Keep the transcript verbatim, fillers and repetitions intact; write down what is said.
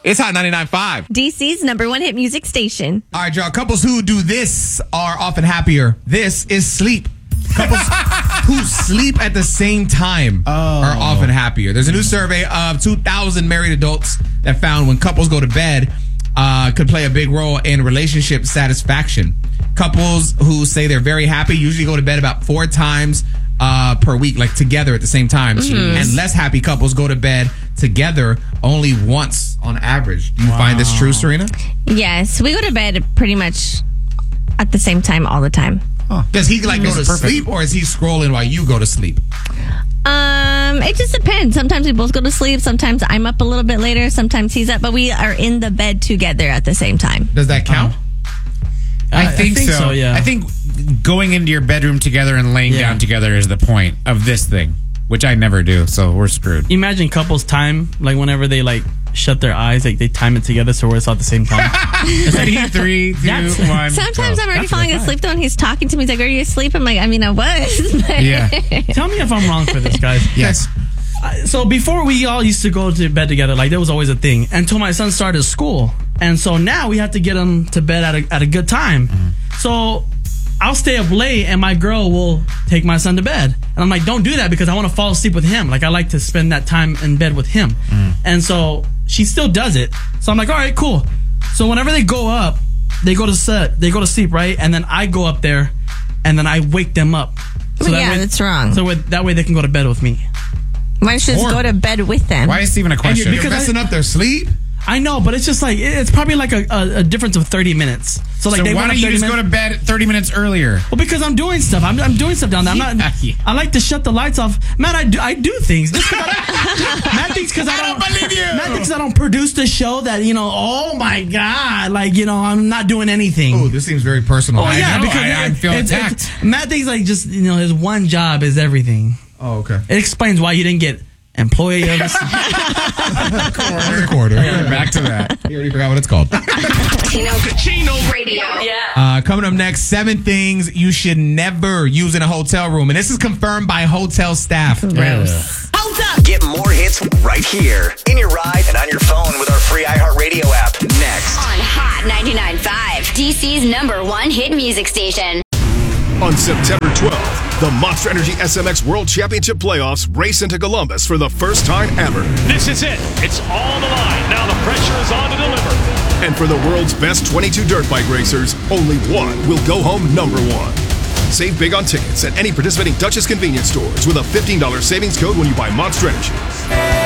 It's Hot ninety-nine point five. D C's number one hit music station. All right, y'all. Couples who do this are often happier. This is sleep. Couples who sleep at the same time oh. are often happier. There's a new survey of two thousand married adults that found when couples go to bed uh, could play a big role in relationship satisfaction. Couples who say they're very happy usually go to bed about four times uh, per week, like together at the same time. Mm-hmm. And less happy couples go to bed together only once on average. Do you wow. find this true, Serena? Yes, we go to bed pretty much at the same time all the time. Huh. Does he like go to perfect. sleep, or is he scrolling while you go to sleep? Um, it just depends. Sometimes we both go to sleep. Sometimes I'm up a little bit later. Sometimes he's up, but we are in the bed together at the same time. Does that count? Uh, I, think I think so. so. Yeah. I think going into your bedroom together and laying yeah. down together is the point of this thing, which I never do. So we're screwed. Imagine couples time, like whenever they like shut their eyes, like they time it together so it's all at the same time. Ready? Three, two, one. Sometimes go. I'm already That's falling asleep though, and he's talking to me. He's like, "Are you asleep?" I'm like, "I mean, I was." Yeah. Tell me if I'm wrong for this, guys. Yes. Uh, so before we all used to go to bed together, like that was always a thing until my son started school, and so now we have to get him to bed at a at a good time. Mm-hmm. So I'll stay up late, and my girl will take my son to bed, and I'm like, "Don't do that because I want to fall asleep with him. Like I like to spend that time in bed with him," mm. and so she still does it. So I'm like, "All right, cool." So whenever they go up, they go to set, they go to sleep, right? And then I go up there, and then I wake them up. So well, that yeah, way, that's wrong. So with, that way they can go to bed with me. Why don't you just go to bed with them? Why is this even a question? You're, you're messing I, up their sleep? I know, but it's just like, it's probably like a, a, a difference of thirty minutes. So like, so they why don't you just minutes? go to bed thirty minutes earlier? Well, because I'm doing stuff. I'm, I'm doing stuff down there. I'm not. Yeah. I like to shut the lights off. Matt, I do, I do things. I, Matt thinks because I, I don't, don't believe you. Matt thinks I don't produce the show that, you know, oh my God, like, you know, I'm not doing anything. Oh, this seems very personal. Oh, yeah, I know, because I, I feel it's, attacked. It's, Matt thinks like just, you know, his one job is everything. Oh, okay. It explains why you didn't get Employee of the quarter. quarter. Yeah, back to that. You already forgot what it's called. Chino, Chino Radio. Yeah. Uh, coming up next, seven things you should never use in a hotel room. And this is confirmed by hotel staff. Yes. Hold up. Get more hits right here in your ride and on your phone with our free iHeartRadio app. Next. On Hot ninety-nine point five, D C's number one hit music station. On September twelfth, the Monster Energy S M X World Championship Playoffs race into Columbus for the first time ever. This is it. It's all the line. Now the pressure is on to deliver. And for the world's best twenty-two dirt bike racers, only one will go home number one. Save big on tickets at any participating Duchess convenience stores with a fifteen dollars savings code when you buy Monster Energy.